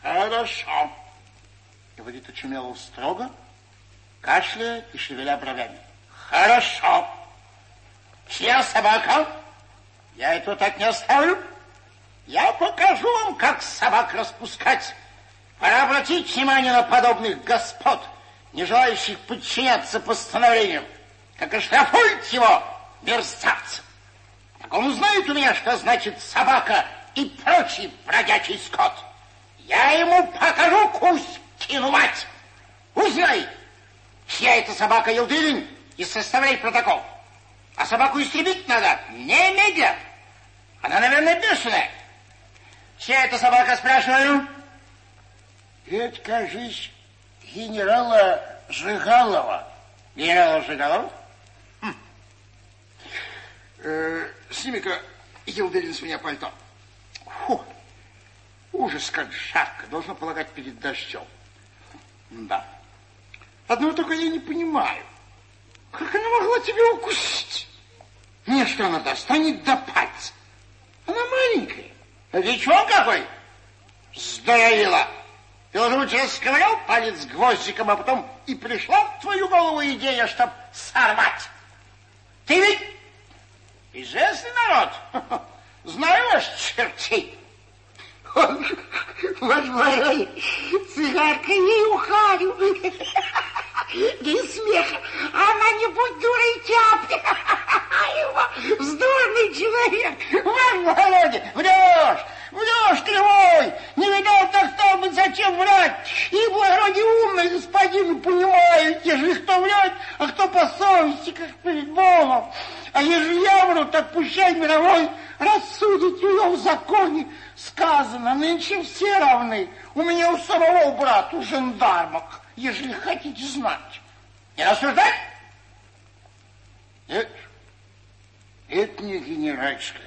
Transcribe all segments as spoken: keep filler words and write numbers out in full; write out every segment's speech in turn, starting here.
Хорошо, говорит Очумелов строго, кашляя и шевеля бровями. Хорошо. Чья собака? Я этого так не оставлю. Я покажу вам, как собак распускать. Пора обратить внимание на подобных господ, не желающих подчиняться постановлениям. Как оштрафует его, мерзавца. Так он узнает у меня, что значит собака и прочий бродячий скот. Я ему покажу Кузькину мать. Узнай, чья это собака, Елдырин, и составляй протокол. А собаку истребить надо немедля. Она, наверное, бешеная. Чья это собака, спрашиваю? Это, кажись, генерала Жигалова. Генерала Жигалова? Хм. Э, сними-ка, Елдырин, с меня пальто. Фу, ужас, как жарко. Должно полагать перед дождем. Да. Одного только я не понимаю. Как она могла тебя укусить? Мне что она достанет до пальца? Она маленькая. А дичок какой? Здоровила. Ты уже лучше сковырял палец гвоздиком, а потом и пришла в твою голову идея, чтоб сорвать. Ты ведь известный народ. Знаю ваш чертей. Ваш барон, цигарка ей ухарю. Без смеха. Она не будь дурой тяпки. Вздорный человек. Ваш барон, врешь. Врешь, кривой. Не видал, так стал бы, зачем врать? И благородие умный господин, понимаете же, кто врет, а кто по совести, как перед Богом. А ежели я вру, так пущай мировой рассудит ее в законе. Сказано, нынче все равны. У меня у самого брата, у жандармок, ежели хотите знать. Не рассуждать? Нет, это не генеральская.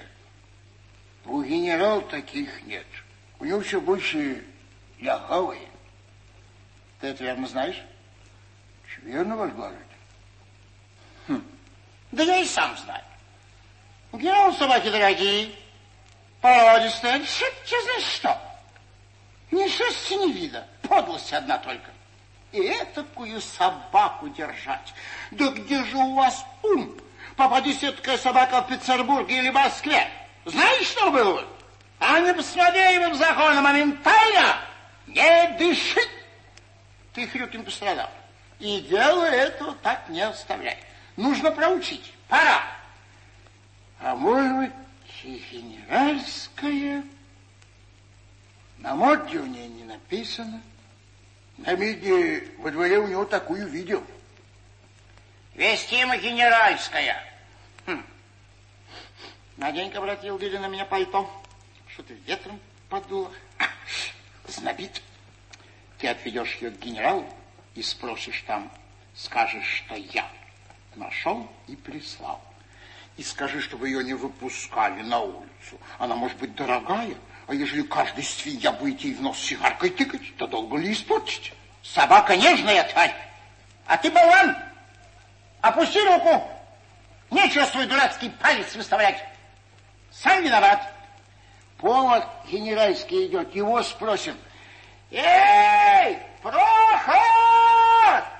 У генерала таких нет. У него все больше ляховые. Ты это верно знаешь? Верно, ваш барон. Хм. Да я и сам знаю. У генерала собаки дорогие, породистые, честно что. Ни шерсти, ни вида, подлость одна только. И этакую собаку держать. Да где же у вас ум? Попадись такая собака в Петербурге или Москве. Знаешь, что было? А не посмотри его в закон, моментально не дыши. Ты, Хрюкин, пострадал. И дело этого так не оставляй. Нужно проучить. Пора. А может быть, и генеральская? На морде у нее не написано. На виде во дворе у него такую видел. Вестима генеральская. Хм. Надень-ка, брат Елдырин, на меня пальто. Что-то ветром подуло. А, знобит. Ты отведешь ее к генералу и спросишь там, скажешь, что я нашел и прислал. И скажи, чтобы ее не выпускали на улицу. Она может быть дорогая, а ежели каждый свинья будете ей в нос сигаркой тыкать, то долго ли испортите? Собака нежная, тварь. А ты, болван, опусти руку. Нечего свой дурацкий палец выставлять. Сам виноват. Повод генеральский идет, его спросим. Эй, Прохор!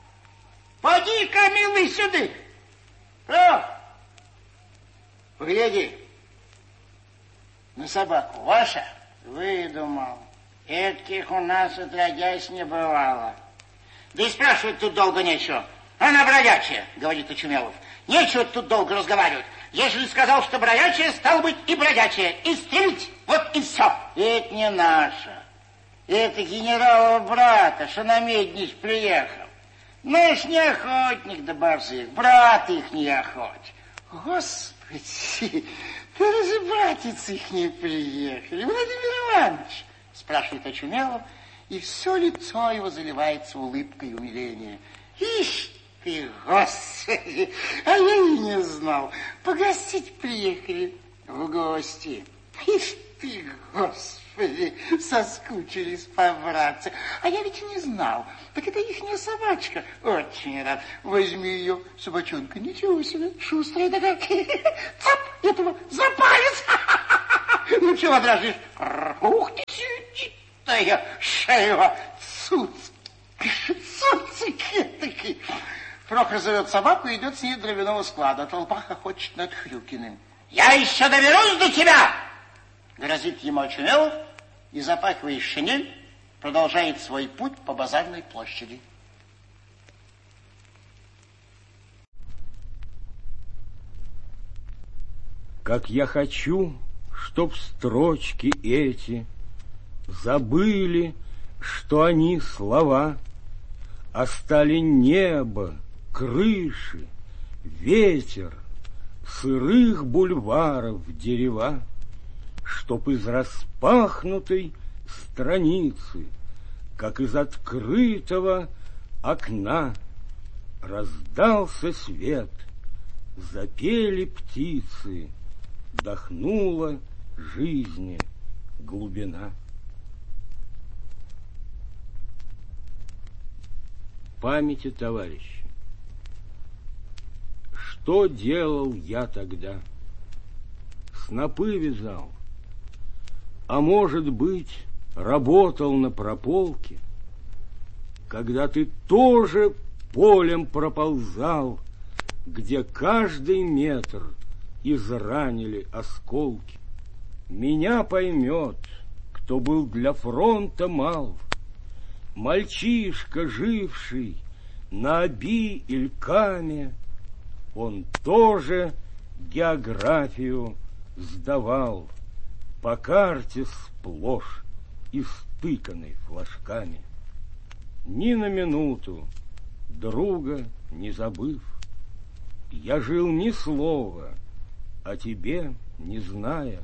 Поди-ка, милый, сюда. Прохор, погляди на собаку. Ваша? Выдумал. Этких у нас, отродясь, не бывало. Да и спрашивать тут долго нечего. Она бродячая, говорит Очумелов. Нечего тут долго разговаривать. Ежели сказал, что бродячая, стало быть и бродячая. И стрелить. Вот и все. Это не наша. Это генералова брата, что на меднич приехал. Наш не охотник да борзых, брат их не охотник. Господи, да разве братец их не приехали? Владимир Иванович, спрашивает Очумелов, и все лицо его заливается улыбкой умиления. Ишь ты, Господи, а я и не знал. Погостить приехали в гости. Ишь ты, Господи, соскучились по братцу. А я ведь не знал. Так это ихняя собачка. Очень рад. Возьми ее, собачонка. Ничего себе, шустрая такая. Цап, этого за палец. Ну чего дрожишь? Ух ты, толстая шея, цуцик, цуцик такой. Прохор зовет собаку и идет с ней до дровяного склада. Толпа хохочет над Хрюкиным. Я еще доберусь до тебя! Грозит ему Очумелов и, запахивая шинель, продолжает свой путь по базарной площади. Как я хочу, чтоб строчки эти забыли, что они слова, а стали небо, крыши, ветер, сырых бульваров дерева, чтоб из распахнутой страницы, как из открытого окна, раздался свет, запели птицы, вдохнула жизни глубина. Памяти товарища. Что делал я тогда? Снопы вязал, а может быть, работал на прополке, когда ты тоже полем проползал, где каждый метр изранили осколки. Меня поймет, кто был для фронта мал, мальчишка, живший на Оби или Каме, он тоже географию сдавал по карте сплошь истыканной флажками. Ни на минуту друга не забыв, я жил ни слова о тебе не зная.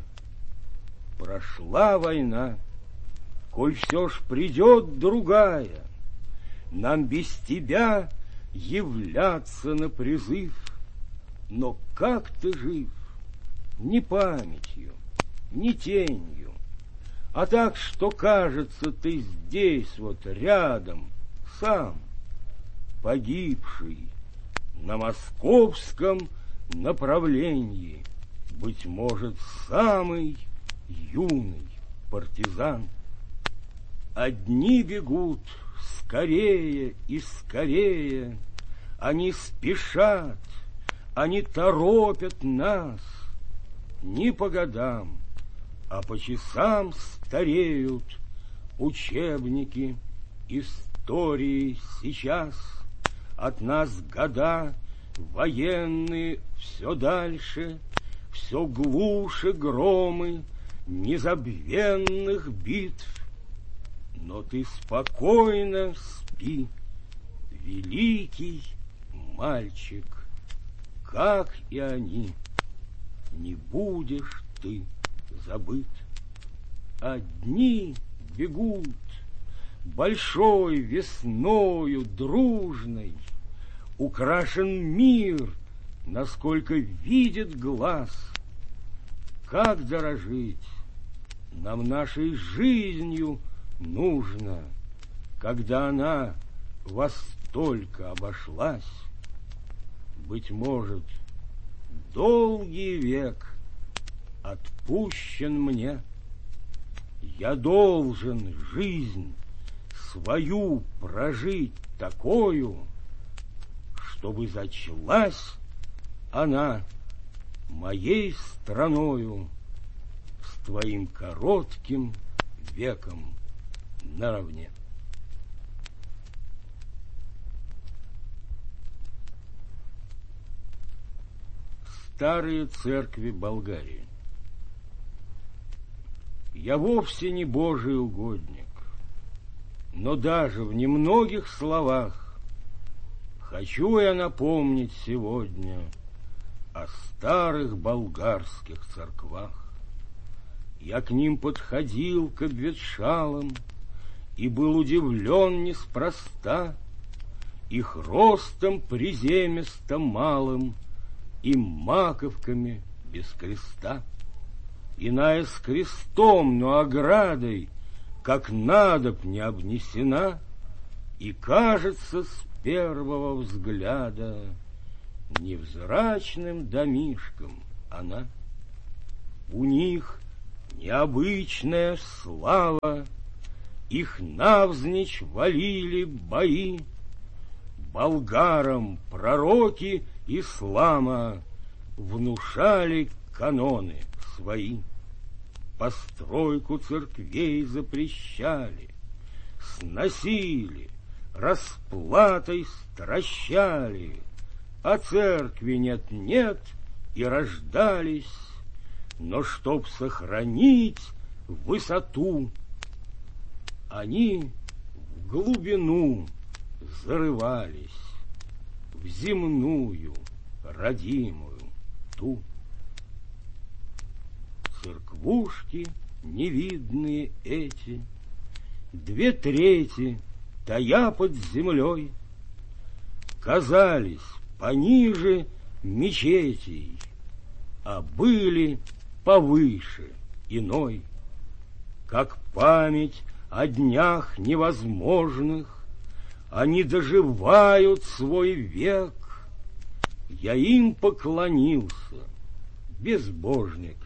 Прошла война, коль все ж придет другая, нам без тебя являться на призыв. Но как ты жив? Ни памятью, ни тенью, а так, что кажется, ты здесь вот рядом, сам, погибший на московском направлении, быть может, самый юный партизан. Одни бегут скорее и скорее, они спешат, они торопят нас. Не по годам, а по часам стареют учебники истории сейчас. От нас года военные все дальше, все глуше громы незабвенных битв. Но ты спокойно спи, великий мальчик, как и они, не будешь ты забыт. Одни бегут большой весною дружной, украшен мир, насколько видит глаз. Как дорожить нам нашей жизнью нужно, когда она во столько обошлась. Быть может, долгий век отпущен мне. Я должен жизнь свою прожить такою, чтобы зачлась она моей страною с твоим коротким веком наравне. Старые церкви Болгарии. Я вовсе не Божий угодник, но даже в немногих словах хочу я напомнить сегодня о старых болгарских церквах. Я к ним подходил к обветшалым и был удивлен неспроста их ростом приземисто малым и маковками без креста. Иная с крестом, но оградой, как надобь не обнесена, и кажется с первого взгляда невзрачным домишком она. У них необычная слава их навзничь валили бои. Болгарам пророки ислама внушали каноны свои. Постройку церквей запрещали, сносили, расплатой стращали, а церкви нет-нет и рождались, но чтоб сохранить высоту, они в глубину зарывались, в земную родимую ту. Церквушки невидные эти, две трети тая под землей, казались пониже мечетей, а были повыше иной. Как память о днях невозможных, они доживают свой век. Я им поклонился, безбожник,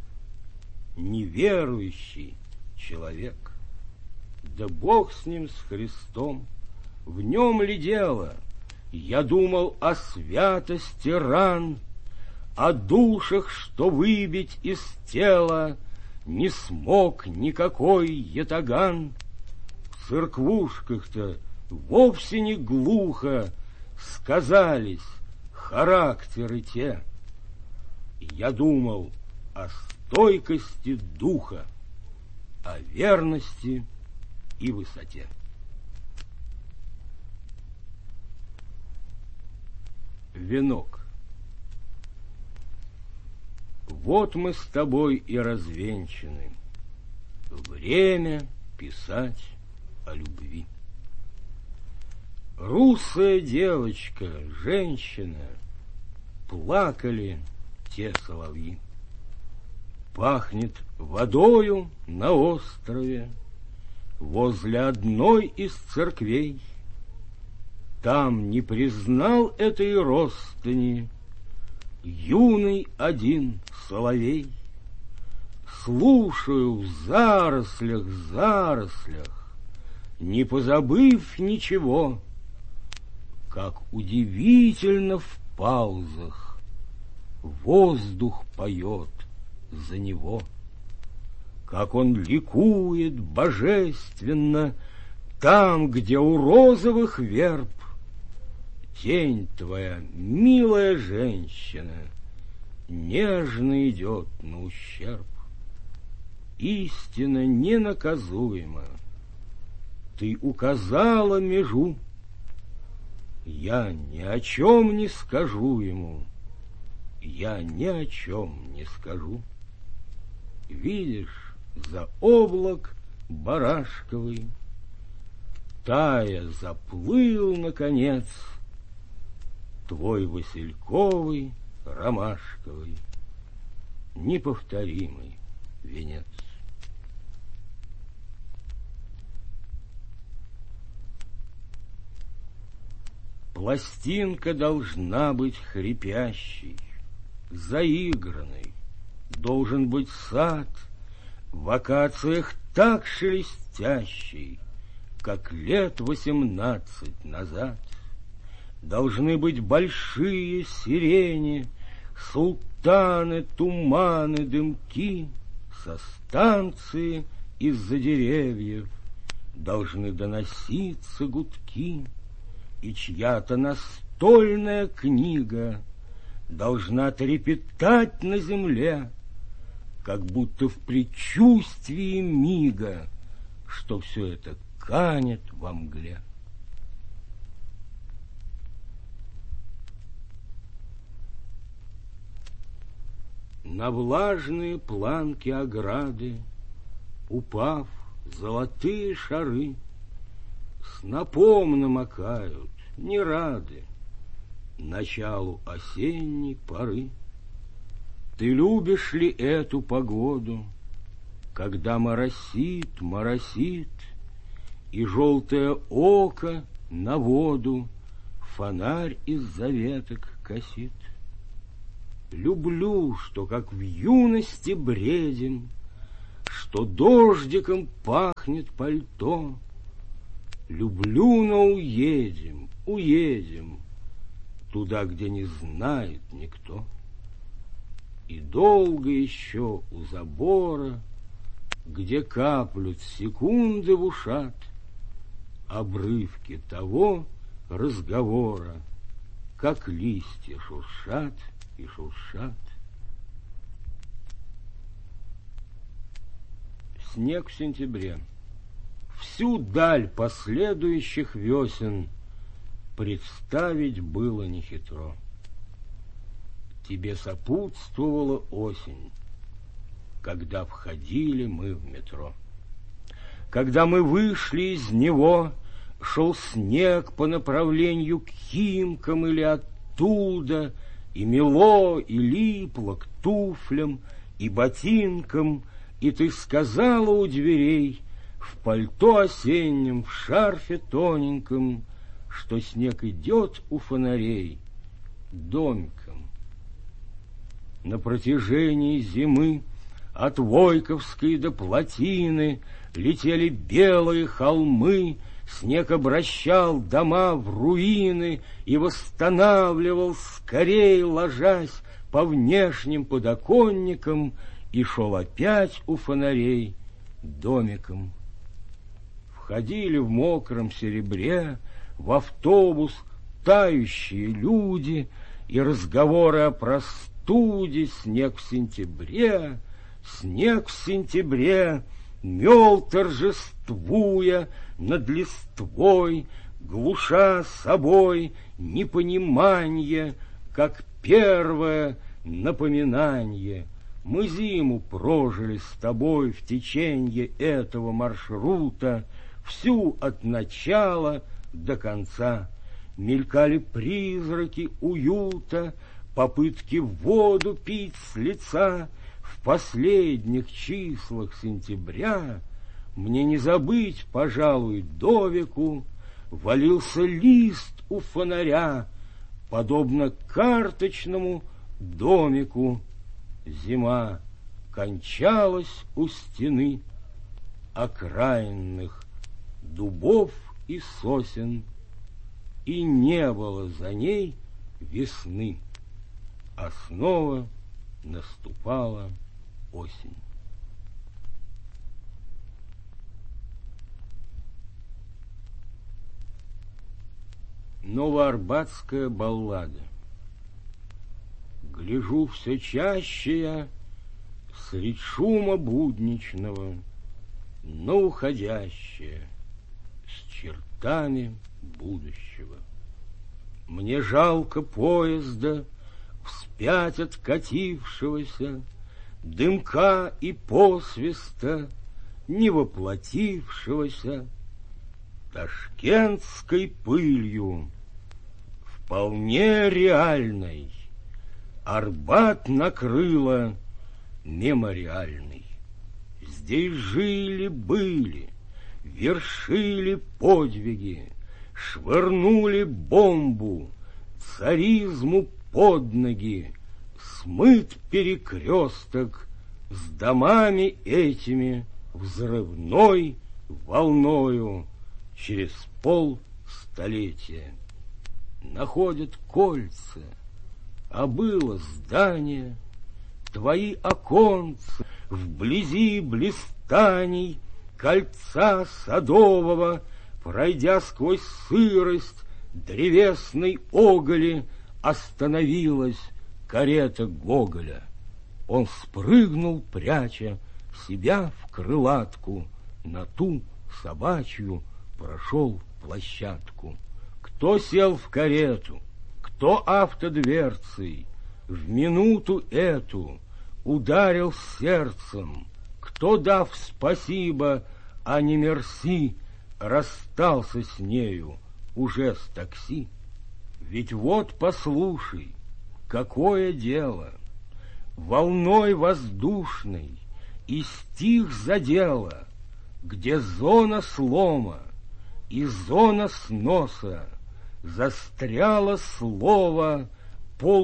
неверующий человек. Да Бог с ним, с Христом, в нем ли дело? Я думал о святости ран, о душах, что выбить из тела не смог никакой ятаган. В церквушках-то вовсе не глухо сказались характеры те. Я думал о стойкости духа, о верности и высоте. Венок. Вот мы с тобой и развенчаны. Время писать о любви. Русая девочка, женщина, плакали те соловьи. Пахнет водою на острове, возле одной из церквей. Там не признал этой россыни юный один соловей. Слушаю в зарослях, зарослях, не позабыв ничего, как удивительно в паузах воздух поет за него, как он ликует божественно там, где у розовых верб тень твоя, милая женщина, нежно идет на ущерб. Истина ненаказуема, ты указала межу, я ни о чем не скажу ему, я ни о чем не скажу. Видишь, за облак барашковый, тая, заплыл, наконец, твой васильковый, ромашковый, неповторимый венец. Пластинка должна быть хрипящей, заигранной, должен быть сад в акациях так шелестящий, как лет восемнадцать назад. Должны быть большие сирени, султаны, туманы, дымки. Со станции из-за деревьев должны доноситься гудки, и чья-то настольная книга должна трепетать на земле, как будто в предчувствии мига, что все это канет во мгле. На влажные планки ограды, упав, золотые шары снопом намокают, не рады началу осенней поры. Ты любишь ли эту погоду, когда моросит, моросит, и желтое око на воду фонарь из-за веток косит? Люблю, что как в юности бредем, что дождиком пахнет пальто. Люблю, но уедем, уедем туда, где не знает никто. И долго еще у забора, где каплют секунды в ушат, обрывки того разговора, как листья шуршат и шуршат. Снег в сентябре. Всю даль последующих весен представить было нехитро. Тебе сопутствовала осень, когда входили мы в метро. Когда мы вышли из него, шел снег по направлению к Химкам или оттуда, и мело, и липло к туфлям, и ботинкам, и ты сказала у дверей, в пальто осеннем, в шарфе тоненьком, что снег идет у фонарей домиком. На протяжении зимы от Войковской до Плотины летели белые холмы, снег обращал дома в руины и восстанавливал, скорей ложась по внешним подоконникам, и шел опять у фонарей домиком. Входили в мокром серебре в автобус тающие люди, и разговоры о простуде. Снег в сентябре, снег в сентябре мел, торжествуя над листвой, глуша собой непонимание, как первое напоминание. Мы зиму прожили с тобой в течение этого маршрута, всю от начала до конца. Мелькали призраки уюта, попытки воду пить с лица. В последних числах сентября мне не забыть, пожалуй, до веку, валился лист у фонаря, подобно карточному домику. Зима кончалась у стены окраинных дубов и сосен, и не было за ней весны, а снова наступала осень. Новоарбатская баллада. Гляжу все чаще я средь шума будничного на уходящее с чертами будущего. Мне жалко поезда, вспять откатившегося, дымка и посвиста, не воплотившегося, ташкентской пылью, вполне реальной, Арбат накрыло мемориальный. Здесь жили-были, вершили подвиги, швырнули бомбу царизму под ноги, смыт перекресток с домами этими взрывной волною через полстолетия. Находят кольца, а было здание, твои оконца вблизи блистаний кольца садового, пройдя сквозь сырость древесной оголи, остановилась карета Гоголя. Он спрыгнул, пряча себя в крылатку, на ту собачью прошел площадку. Кто сел в карету, кто автодверцей в минуту эту ударил сердцем, кто, дав спасибо, а не мерси, расстался с нею уже с такси. Ведь вот послушай, какое дело, волной воздушной и стих задела, где зона слома и зона сноса, застряло слово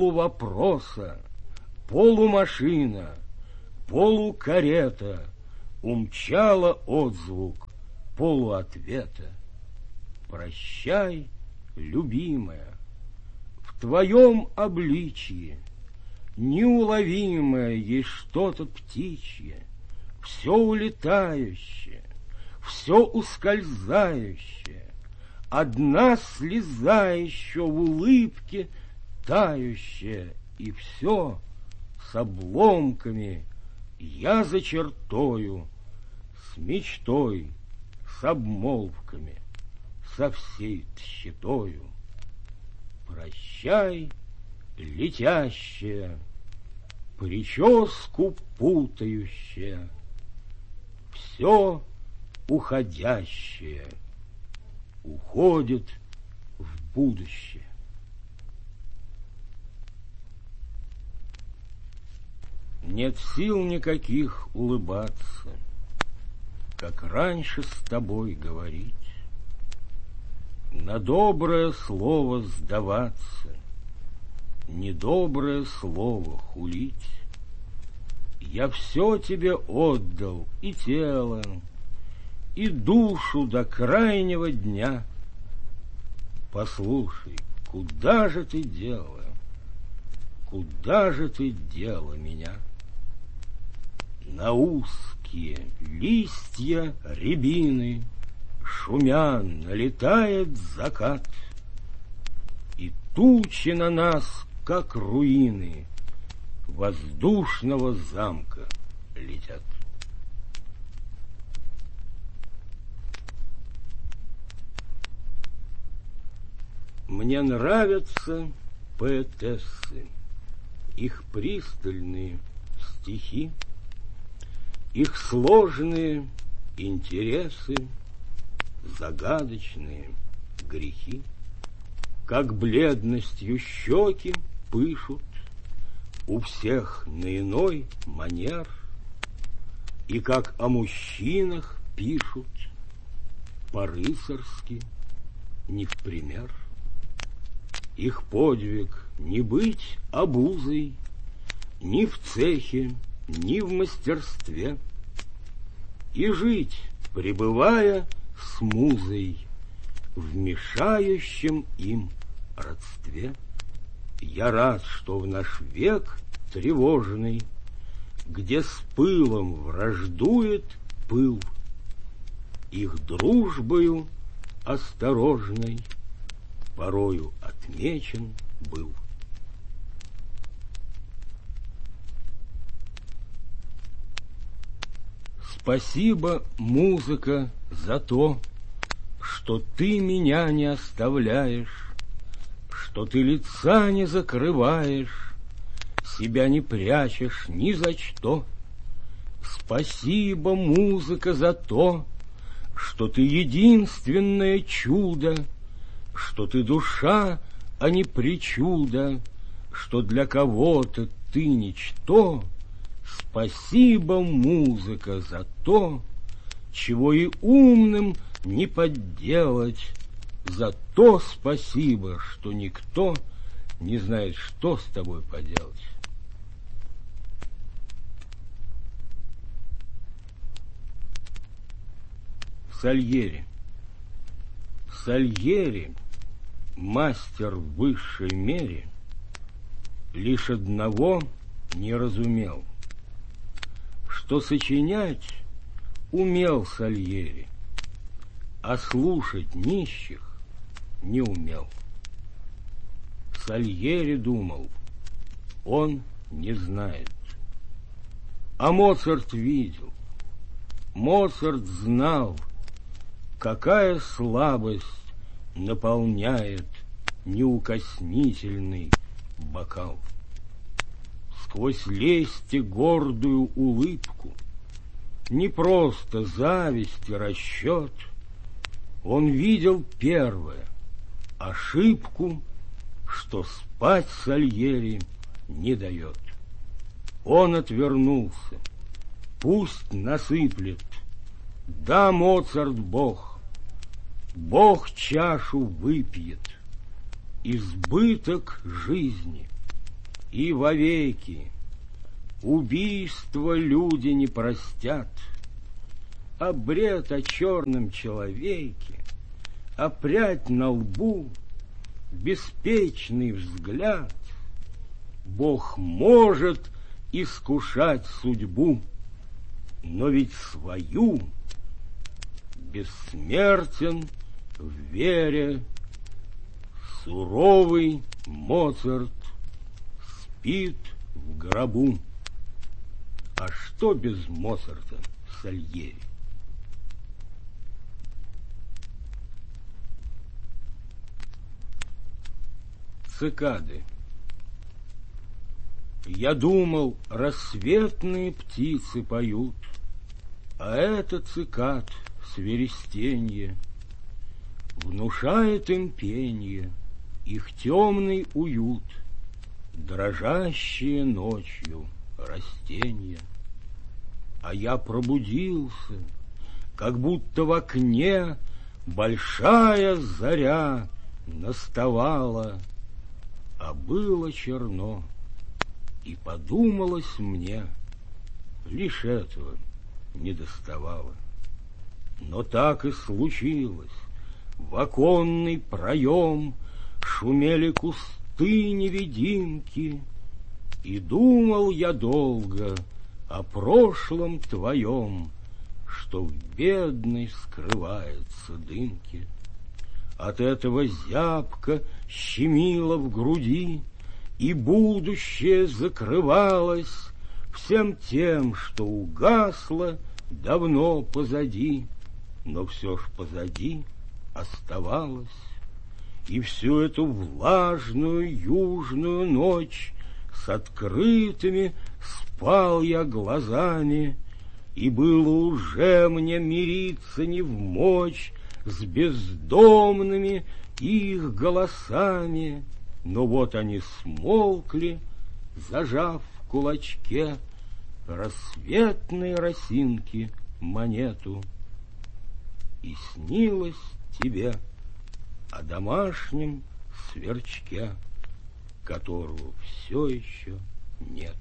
полувопроса, полумашина, полукарета, умчала отзвук полуответа. Прощай, любимая, в твоем обличье неуловимое есть что-то птичье, все улетающее, все ускользающее, одна слеза еще в улыбке тающая, и все с обломками я за чертою, с мечтой, с обмолвками, со всей тщетою. Прощай, летящая, прическу путающая, все уходящее уходит в будущее. Нет сил никаких улыбаться, как раньше с тобой говорить, на доброе слово сдаваться, недоброе слово хулить. Я все тебе отдал, и тело, и душу до крайнего дня. Послушай, куда же ты дела, куда же ты дела меня? На узкие листья рябины шумя налетает закат, и тучи на нас, как руины воздушного замка, летят. Мне нравятся поэтессы, их пристальные стихи, их сложные интересы, загадочные грехи. Как бледностью щеки пышут у всех на иной манер, и как о мужчинах пишут по-рыцарски, не в пример. Их подвиг не быть обузой ни в цехе, ни в мастерстве, и жить, пребывая с музой в мешающем им родстве. Я рад, что в наш век тревожный, где с пылом враждует пыл, их дружбою осторожной порою отмечен был. Спасибо, музыка, за то, что ты меня не оставляешь, что ты лица не закрываешь, себя не прячешь ни за что. Спасибо, музыка, за то, что ты единственное чудо, что ты душа, а не причуда, что для кого-то ты ничто. Спасибо, музыка, за то, чего и умным не подделать. За то спасибо, что никто не знает, что с тобой поделать. Сальери. Сальери, мастер в высшей мере, лишь одного не разумел, что сочинять умел Сальери, а слушать нищих не умел. Сальери думал, он не знает. А Моцарт видел, Моцарт знал, какая слабость наполняет неукоснительный бокал. Сквозь лесть и гордую улыбку, не просто зависть и расчет, он видел первое — ошибку, что спать Сальери не дает. Он отвернулся. Пусть насыплет. Да, Моцарт Бог, Бог чашу выпьет, избыток жизни, и вовеки убийство люди не простят, а бред о черном человеке, а прядь на лбу, беспечный взгляд. Бог может искушать судьбу, но ведь свою бессмертен в вере. Суровый Моцарт спит в гробу. А что без Моцарта Сальери? Цикады. Я думал, рассветные птицы поют, а это цикад свиристенье. Внушает им пенье их темный уют, дрожащие ночью растения. А я пробудился, как будто в окне большая заря наставала, а было черно, и подумалось мне, лишь этого недоставало. Но так и случилось. В оконный проем шумели кусты невидимки, и думал я долго о прошлом твоем, что в бедной скрывается дымке. От этого зябко щемило в груди, и будущее закрывалось всем тем, что угасло давно позади, но все ж позади оставалось. И всю эту влажную южную ночь с открытыми спал я глазами, и было уже мне мириться не вмочь с бездомными их голосами. Но вот они смолкли, зажав в кулачке рассветной росинки монету. И снилось тебе о домашнем сверчке, которого все еще нету.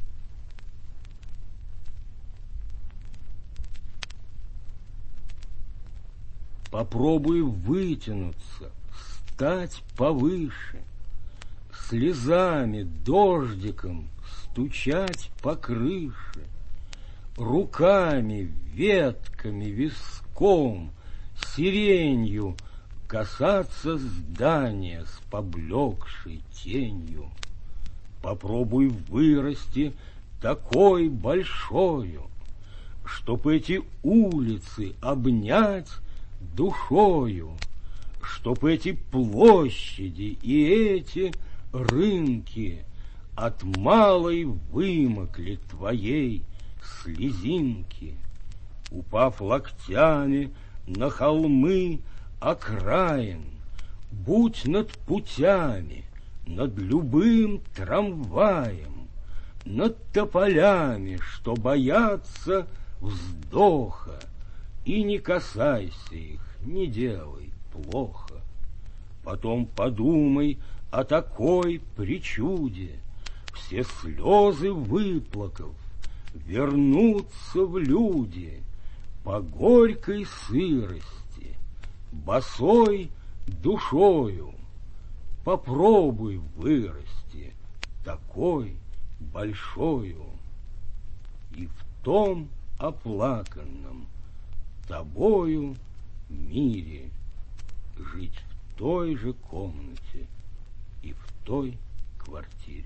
Попробуй вытянуться, стать повыше, слезами, дождиком стучать по крыше, руками, ветками, виском, сиренью касаться здания с поблекшей тенью. Попробуй вырасти такой большою, чтоб эти улицы обнять душою, чтоб эти площади и эти рынки от малой вымокли твоей слезинки. Упав локтями на холмы окраин, будь над путями, над любым трамваем, над тополями, что боятся вздоха, и не касайся их, не делай плохо. Потом подумай о такой причуде, все слезы выплакав, вернуться в люди по горькой сырости, босой душою. Попробуй вырасти такой большою, и в том оплаканном тобою мире жить в той же комнате и в той квартире.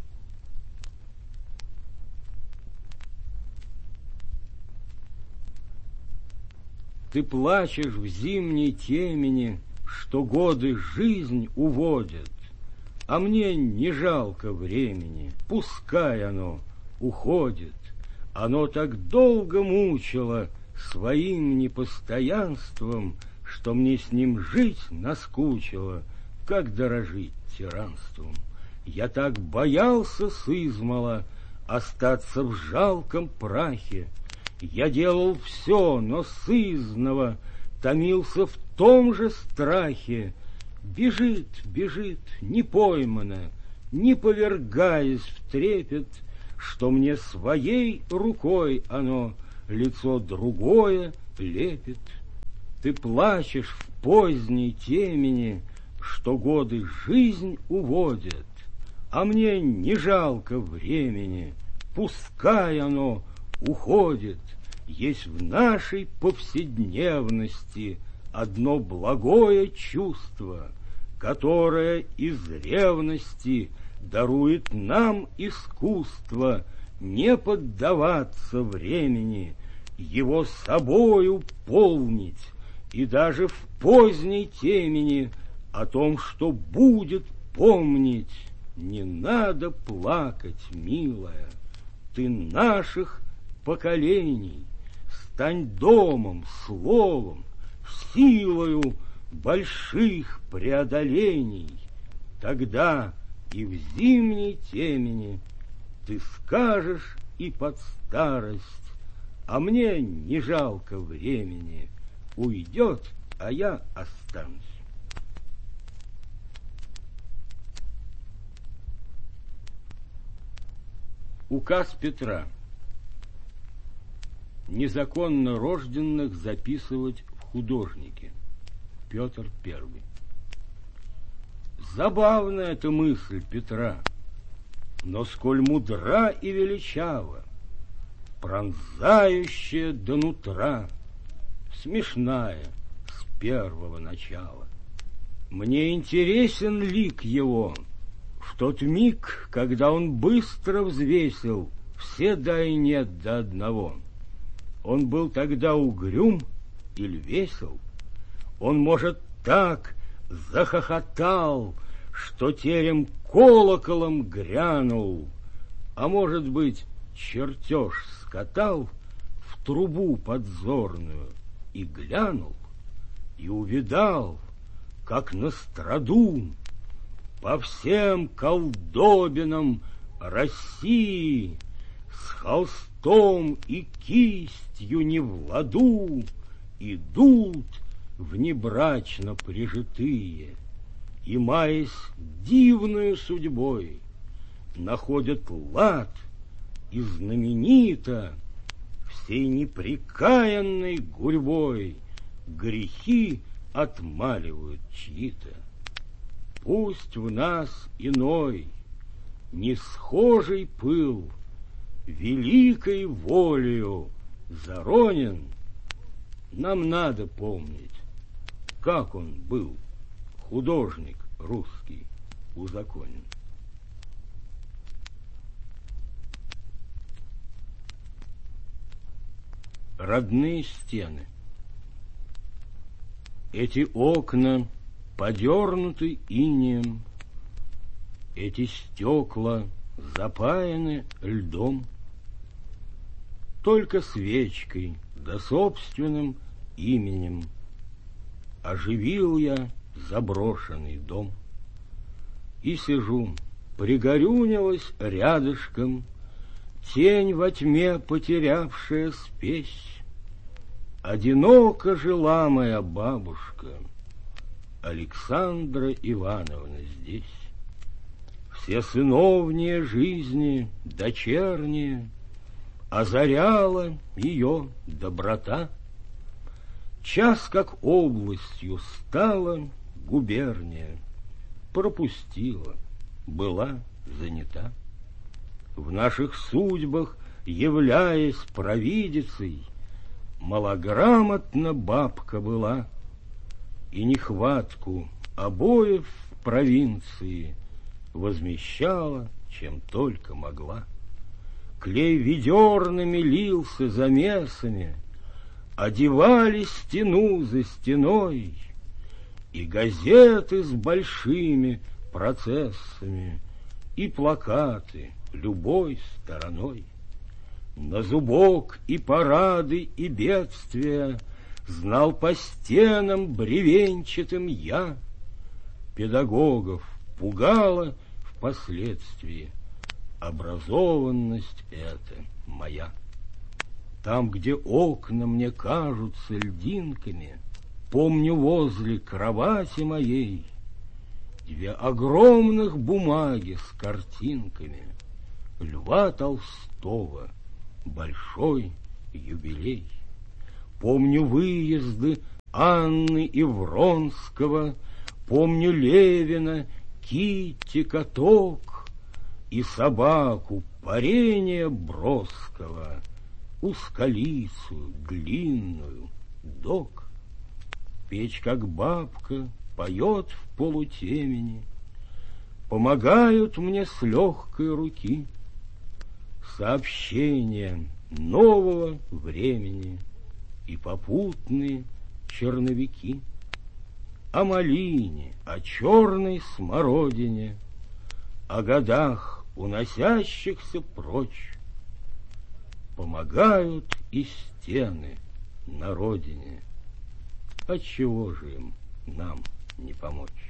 Ты плачешь в зимней темени, что годы жизнь уводят, а мне не жалко времени, пускай оно уходит. Оно так долго мучило своим непостоянством, что мне с ним жить наскучило, как дорожить тиранством. Я так боялся сызмала остаться в жалком прахе. Я делал все, но сызново томился в том же страхе. Бежит, бежит, не поймано, не повергаясь в трепет, что мне своей рукой оно лицо другое лепит. Ты плачешь в поздней темени, что годы жизнь уводят, а мне не жалко времени, пускай оно уходит. Есть в нашей повседневности одно благое чувство, которое из ревности дарует нам искусство не поддаваться времени, его собою полнить, и даже в поздней темени о том, что будет, помнить. Не надо плакать, милая, ты наших поколений, стань домом, словом, силою больших преодолений. Тогда и в зимней темени ты скажешь и под старость: а мне не жалко времени, уйдет, а я останусь. Указ Петра. Незаконно рожденных записывать в художники. Петр Первый. Забавная эта мысль Петра, но сколь мудра и величава, пронзающая до нутра, смешная с первого начала. Мне интересен лик его в тот миг, когда он быстро взвесил все да и нет до одного. Он был тогда угрюм или весел? Он, может, так захохотал, что терем колоколом грянул, а может быть, чертеж скатал в трубу подзорную и глянул, и увидал, как на страду по всем колдобинам России с холстом и кистью не в ладу идут внебрачно прижитые, и, маясь дивною судьбой, находят лад и знаменито всей непрекаянной гурьбой грехи отмаливают чьи-то. Пусть в нас иной, не схожий пыл, великой волею заронен, нам надо помнить, как он был, художник русский, узаконен. Родные стены. Эти окна подернуты инеем, эти стекла запаяны льдом. Только свечкой да собственным именем оживил я заброшенный дом. И сижу, пригорюнилась рядышком тень во тьме потерявшая спесь. Одиноко жила моя бабушка Александра Ивановна здесь. Все сыновние жизни дочерние озаряла ее доброта. Час как областью стала губерния, пропустила, была занята. В наших судьбах, являясь провидицей, малограмотна бабка была, и нехватку обоев в провинции возмещала, чем только могла. Клей ведерными лился замесами, одевали стену за стеной, и газеты с большими процессами, и плакаты любой стороной. На зубок и парады, и бедствия знал по стенам бревенчатым я. Педагогов пугала впоследствии образованность эта моя. Там, где окна мне кажутся льдинками, помню возле кровати моей две огромных бумаги с картинками Льва Толстого большой юбилей. Помню выезды Анны и Вронского, помню Левина, Китти, каток и собаку парения Бродского, узколицую, длинную, док. Печь, как бабка, поет в полутемени, помогают мне с легкой руки сообщения нового времени и попутные черновики о малине, о черной смородине, о годах, уносящихся прочь. Помогают и стены на родине. Отчего же им нам не помочь?